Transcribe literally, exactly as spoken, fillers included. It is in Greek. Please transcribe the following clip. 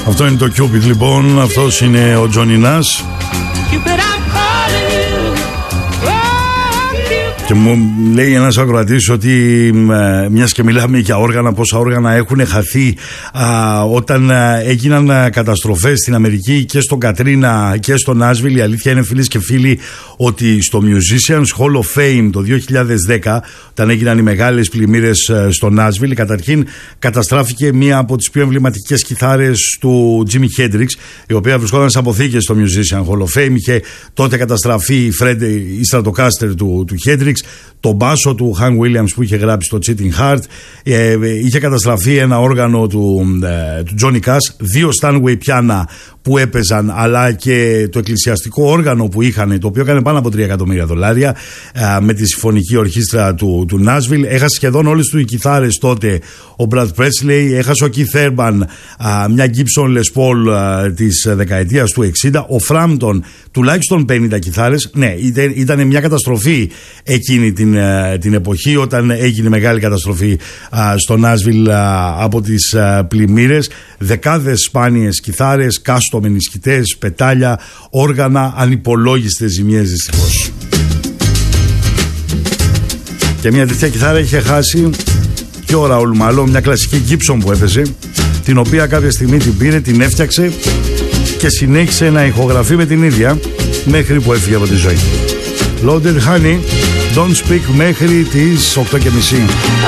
Αυτό είναι το Cupid λοιπόν, αυτός είναι ο Johnny Nash. Και μου λέει ένας ακροατής ότι μιας και μιλάμε για όργανα, πόσα όργανα έχουν χαθεί α, όταν α, έγιναν α, καταστροφές στην Αμερική και στον Κατρίνα και στο Νάσβιλ. Η αλήθεια είναι, φίλες και φίλοι, ότι στο Musicians Hall of Fame το δύο χιλιάδες δέκα, όταν έγιναν οι μεγάλες πλημμύρες στο Νάσβιλ, καταρχήν καταστράφηκε μία από τις πιο εμβληματικές κιθάρες του Jimi Hendrix, η οποία βρισκόταν σε αποθήκες στο Musicians Hall of Fame. Είχε τότε καταστραφεί η, Fred, η Stratocaster του, του Hendrix, το μπάσο του Hank Williams που είχε γράψει το Cheating Heart, ε, είχε καταστραφεί ένα όργανο του, ε, του Johnny Cash, δύο Stanway πιάνα που έπαιζαν, αλλά και το εκκλησιαστικό όργανο που είχαν, το οποίο έκανε πάνω από τρία εκατομμύρια δολάρια, ε, με τη συμφωνική ορχήστρα του, του Nashville. Έχασε σχεδόν όλες του οι κιθάρες τότε ο Brad Presley, έχασε ο Keith Urban ε, μια Gibson Les Paul ε, της δεκαετίας του εξήντα, ο Frampton τουλάχιστον πενήντα κιθάρες. Ναι, ήταν, ήταν μια καταστροφή εκείνη την, την εποχή, όταν έγινε μεγάλη καταστροφή α, στο Nashville α, από τις α, πλημμύρες. Δεκάδες σπάνιες κιθάρες, κάστο με νησκητές, πετάλια, όργανα, ανυπολόγιστες ζημιές δυστυχώς. Και μια τέτοια κιθάρα είχε χάσει και ο Ραούλ Μαλό, μια κλασική Gibson που έπαιζε, την οποία κάποια στιγμή την πήρε, την έφτιαξε και συνέχισε να ηχογραφεί με την ίδια μέχρι που έφυγε από τη ζωή. Loaded Honey, Don't Speak, μέχρι τις οκτώ και μισή.